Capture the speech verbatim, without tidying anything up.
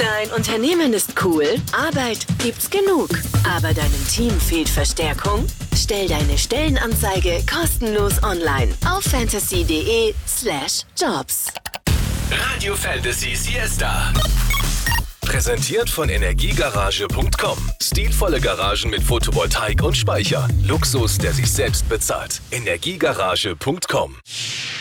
Dein Unternehmen ist cool, Arbeit gibt's genug, aber deinem Team fehlt Verstärkung? Stell deine Stellenanzeige kostenlos online auf fantasy.de slash jobs. Radio Fantasy Siesta. Präsentiert von Energiegarage punkt com. Stilvolle Garagen mit Photovoltaik und Speicher. Luxus, der sich selbst bezahlt. Energiegarage punkt com.